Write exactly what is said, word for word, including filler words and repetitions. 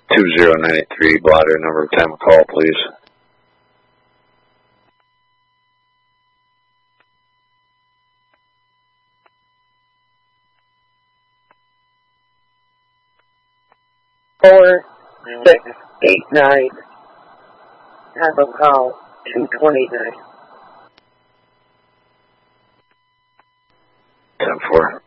two zero nine eight three, blotter, number of time of call, please. Four, six, eight, nine. Time of call, two twenty-nine. ten four.